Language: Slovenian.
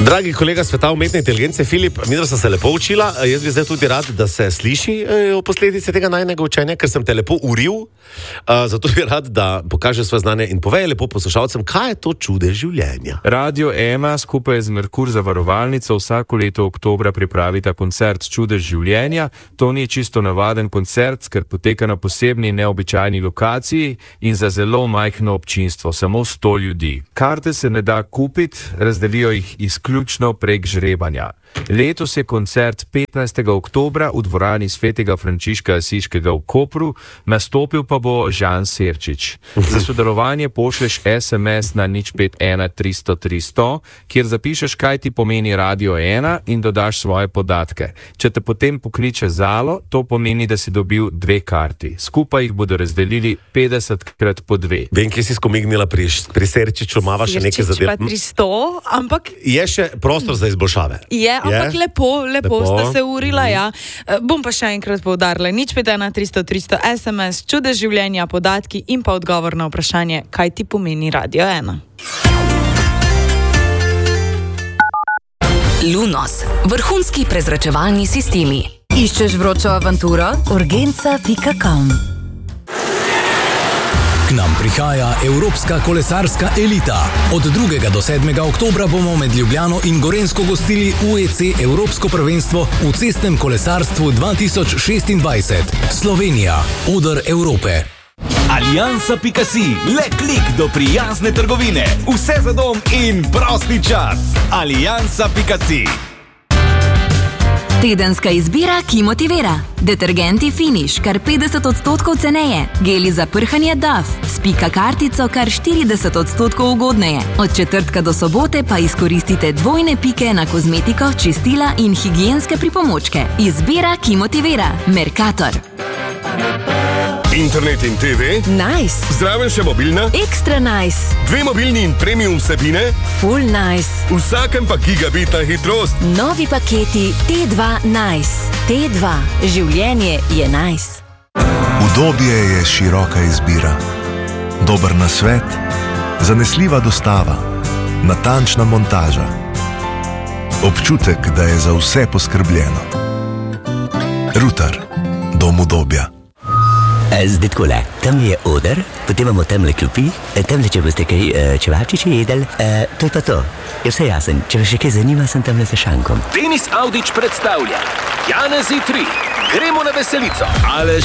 Dragi kolega sveta umetne inteligence Filip, midva sta se lepo učila, jaz bi zdaj tudi rad, da se sliši o posledice tega najnega učenja, ker sem te lepo uril, zato bi rad, da pokaže svoje znanje in povej lepo poslušalcem, kaj je to čudež življenja. Radio Ema skupaj z Merkur zavarovalnico vsako leto oktobra pripravita koncert Čudež življenja. To ni čisto navaden koncert, ker poteka na posebni neobičajni lokaciji in za zelo majhno občinstvo, samo 100 ljudi. Karte se ne da kupiti, razdelijo jih izključno prek žrebanja. Letos je koncert 15. oktobra v dvorani Svetega Frančiška Asiškega v Kopru, nastopil pa bo Žan Serčič. Za sodelovanje pošlješ SMS na 051 300 300, kjer zapišeš, kaj ti pomeni Radio 1 in dodaš svoje podatke. Če te potem pokliče Zalo, to pomeni, da si dobil 2 karti. Skupaj jih bodo razdelili 50x po 2. Vem, kje si skomignila pri Serčiču, mava še nekaj zadev. Serčič pa 300, ampak... Je še prostor za izboljšave. Ampak lepo sta se urila, ja. Bom pa še enkrat poudarila. 051 300 300 SMS, čudež življenja, podatki in pa odgovor na vprašanje, kaj ti pomeni Radio 1. Lunos, vrhunski prezračevalni sistemi. Iščeš vročo avanturo? Urgenca.com. K nam prihaja Evropska kolesarska elita. Od 2. do 7. oktobra bomo med Ljubljano in Gorenjsko gostili UEC Evropsko prvenstvo v cestnem kolesarstvu 2026. Slovenija, oder Evrope. Aliansa.si, le klik do prijazne trgovine. Vse za dom in prosti čas. Aliansa.si. Tedenska izbira, ki motivira. Detergenti Finish, kar 50% ceneje. Geli za prhanje Dove, s pika kartico kar 40% ugodneje. Od četrtka do sobote pa izkoristite dvojne pike na kozmetiko, čistila in higienske pripomočke. Izbira, ki motivira. Mercator. Internet in TV? Nice. Zraven še mobilna? Extra nice. 2 mobilni in premium vsebine? Full nice. Vsakem pa gigabitna hitrost? Novi paketi T2 Nice. T2. Življenje je nice. Udobje je široka izbira. Dober nasvet, zanesljiva dostava, natančna montaža. Občutek, da je za vse poskrbljeno. Ruter. Dom udobja. Zdaj takole, tam je oder, potem imamo tamle klopi, tamle, če boste kaj čevapčiče jedel, to je pa to. Je vse jasen, če vas še kaj zanima, sem tamle za šankom. Denis Audić predstavlja Janezi 3. Gremo na veselico.